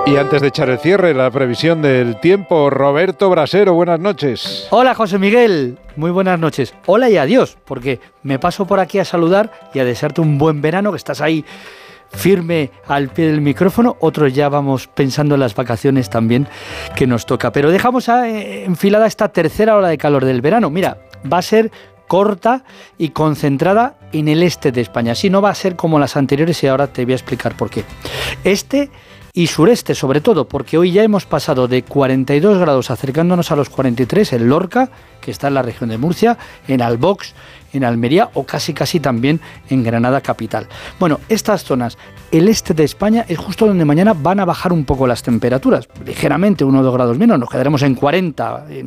Y antes de echar el cierre, la previsión del tiempo, Roberto Brasero, buenas noches. Hola José Miguel, muy buenas noches. Hola y adiós, porque me paso por aquí a saludar y a desearte un buen verano, que estás ahí firme al pie del micrófono. Otros ya vamos pensando en las vacaciones también que nos toca. Pero dejamos enfilada esta tercera ola de calor del verano. Mira, va a ser corta y concentrada en el este de España. Así no va a ser como las anteriores y ahora te voy a explicar por qué. Este y sureste sobre todo, porque hoy ya hemos pasado de 42 grados acercándonos a los 43 en Lorca, que está en la región de Murcia, en Albox, en Almería o casi también en Granada capital. Bueno, estas zonas, el este de España es justo donde mañana van a bajar un poco las temperaturas, ligeramente 1 o 2 grados menos, nos quedaremos en 40,